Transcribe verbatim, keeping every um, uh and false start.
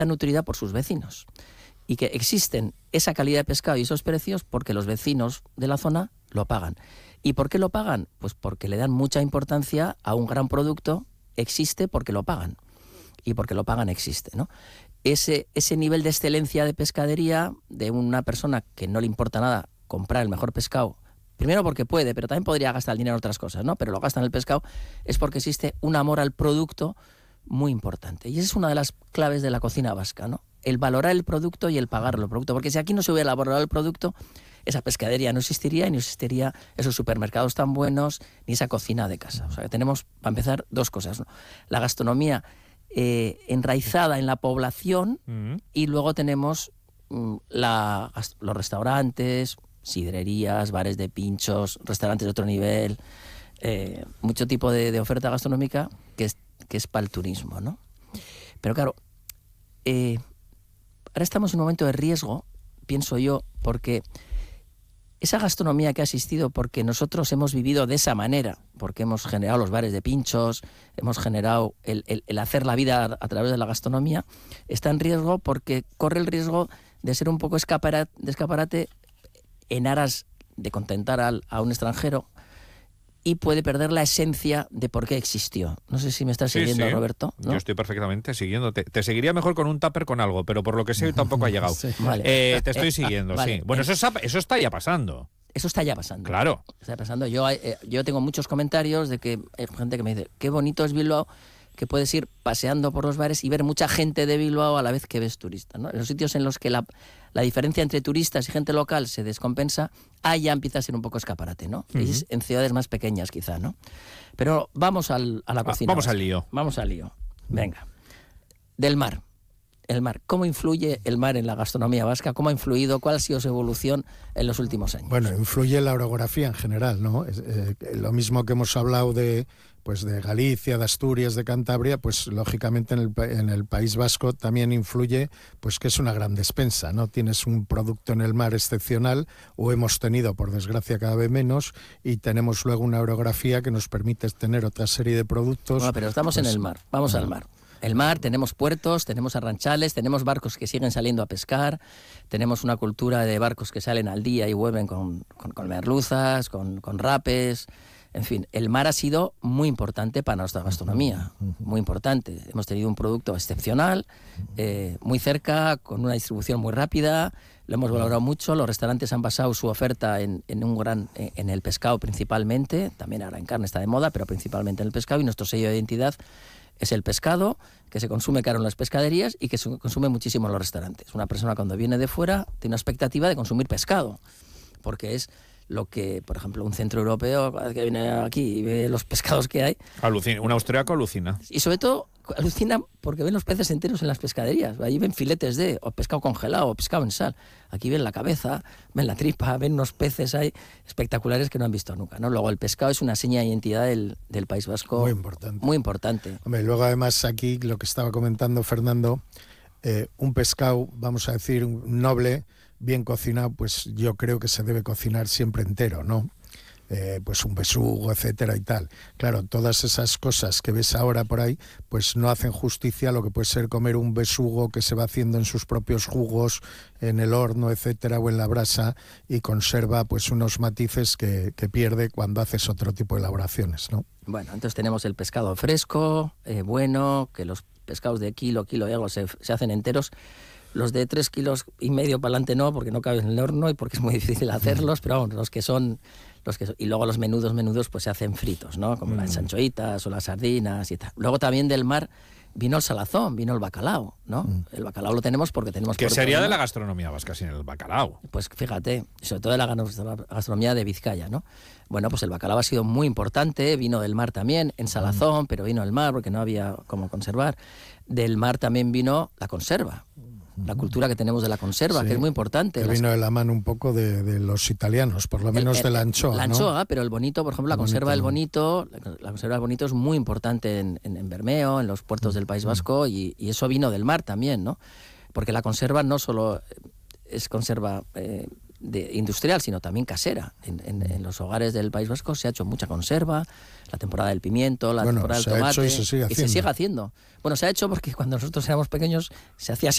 nutrida por sus vecinos. Y que existen esa calidad de pescado y esos precios porque los vecinos de la zona lo pagan. ¿Y por qué lo pagan? Pues porque le dan mucha importancia a un gran producto, existe porque lo pagan. Y porque lo pagan existe, ¿no? Ese, ese nivel de excelencia de pescadería de una persona que no le importa nada comprar el mejor pescado, primero porque puede, pero también podría gastar el dinero en otras cosas, ¿no? Pero lo gasta en el pescado, es porque existe un amor al producto muy importante. Y esa es una de las claves de la cocina vasca, ¿no? El valorar el producto y el pagar el producto. Porque si aquí no se hubiera valorado el producto, esa pescadería no existiría y no existiría esos supermercados tan buenos ni esa cocina de casa. O sea, que tenemos, para empezar, dos cosas, ¿no? La gastronomía eh, enraizada en la población uh-huh. y luego tenemos mm, la, los restaurantes, sidrerías, bares de pinchos, restaurantes de otro nivel, eh, mucho tipo de, de oferta gastronómica que es, que es para el turismo, ¿no? Pero claro, eh, ahora estamos en un momento de riesgo, pienso yo, porque esa gastronomía que ha existido, porque nosotros hemos vivido de esa manera, porque hemos generado los bares de pinchos, hemos generado el, el, el hacer la vida a, a través de la gastronomía, está en riesgo porque corre el riesgo de ser un poco escaparate, de escaparate en aras de contentar al, a un extranjero y puede perder la esencia de por qué existió. No sé si me estás sí, siguiendo, sí. Roberto, ¿no? Yo estoy perfectamente siguiéndote. Te seguiría mejor con un tupper con algo, pero por lo que sé hoy tampoco ha llegado. Sí. Vale. Eh, te estoy siguiendo, vale. sí. Bueno, eso, es, eso está ya pasando. Eso está ya pasando. Claro. Está pasando. Yo, eh, yo tengo muchos comentarios de que hay gente que me dice, qué bonito es Bilbao, que puedes ir paseando por los bares y ver mucha gente de Bilbao a la vez que ves turistas, ¿no? En los sitios en los que la, la diferencia entre turistas y gente local se descompensa, ahí ya empieza a ser un poco escaparate, ¿no? Uh-huh. Es en ciudades más pequeñas quizá, ¿no? Pero vamos al, a la cocina. Ah, vamos vasca. al lío. Vamos al lío. Venga. Del mar. El mar. ¿Cómo influye el mar en la gastronomía vasca? ¿Cómo ha influido? ¿Cuál ha sido su evolución en los últimos años? Bueno, influye la orografía en general, ¿no? Es, eh, lo mismo que hemos hablado de, pues de Galicia, de Asturias, de Cantabria, pues lógicamente en el, en el País Vasco también influye, pues que es una gran despensa, ¿no? Tienes un producto en el mar excepcional, o hemos tenido, por desgracia, cada vez menos, y tenemos luego una orografía que nos permite tener otra serie de productos. No, pero estamos pues, en el mar, vamos no. al mar. El mar, tenemos puertos, tenemos arranchales, tenemos barcos que siguen saliendo a pescar, tenemos una cultura de barcos que salen al día y vuelven con, con, con merluzas, con, con rapes. En fin, el mar ha sido muy importante para nuestra gastronomía, muy importante. Hemos tenido un producto excepcional, eh, muy cerca, con una distribución muy rápida, lo hemos valorado mucho. Los restaurantes han basado su oferta en, en, un gran, en el pescado principalmente, también ahora en carne está de moda, pero principalmente en el pescado, y nuestro sello de identidad es el pescado, que se consume caro en las pescaderías y que se consume muchísimo en los restaurantes. Una persona cuando viene de fuera tiene una expectativa de consumir pescado, porque es lo que, por ejemplo, un centro europeo que viene aquí y ve los pescados que hay. Alucina, un austriaco alucina. Y sobre todo alucina porque ven los peces enteros en las pescaderías. Allí ven filetes de, o pescado congelado, o pescado en sal. Aquí ven la cabeza, ven la tripa, ven unos peces ahí espectaculares que no han visto nunca, ¿no? Luego el pescado es una seña de identidad del, del País Vasco. Muy importante. Muy importante. Hombre, luego además aquí lo que estaba comentando Fernando, eh, un pescado, vamos a decir, un noble, bien cocinado, pues yo creo que se debe cocinar siempre entero, ¿no? Eh, pues un besugo, etcétera y tal. Claro, todas esas cosas que ves ahora por ahí, pues no hacen justicia a lo que puede ser comer un besugo que se va haciendo en sus propios jugos, en el horno, etcétera, o en la brasa, y conserva pues unos matices que, que pierde cuando haces otro tipo de elaboraciones, ¿no? Bueno, entonces tenemos el pescado fresco, eh, bueno, que los pescados de kilo, kilo y algo se, se hacen enteros. Los de tres kilos y medio para adelante no, porque no caben en el horno y porque es muy difícil hacerlos, pero vamos, los que son, los que son, y luego los menudos, menudos, pues se hacen fritos, ¿no? Como mm. las anchoitas o las sardinas y tal. Luego también del mar vino el salazón, vino el bacalao, ¿no? Mm. El bacalao lo tenemos porque tenemos... ¿Qué sería de la gastronomía vasca sin el bacalao? Pues fíjate, sobre todo de la gastronomía de Vizcaya, ¿no? Bueno, pues el bacalao ha sido muy importante, vino del mar también, en salazón, mm. pero vino del mar porque no había cómo conservar. Del mar también vino la conserva. La cultura que tenemos de la conserva, sí, que es muy importante. Que vino de la mano un poco de, de los italianos, por lo menos el, el, de la anchoa, La anchoa, ¿no? Pero el bonito, por ejemplo, la el conserva del bonito. bonito, la conserva del bonito es muy importante en, en, en Bermeo, en los puertos del País Vasco, y, y eso vino del mar también, ¿no? Porque la conserva no solo es conserva eh, de, industrial, sino también casera. En, en, en los hogares del País Vasco se ha hecho mucha conserva, la temporada del pimiento, la bueno, temporada del tomate, y se sigue haciendo. y se sigue haciendo. Bueno, se ha hecho porque cuando nosotros éramos pequeños se hacía así.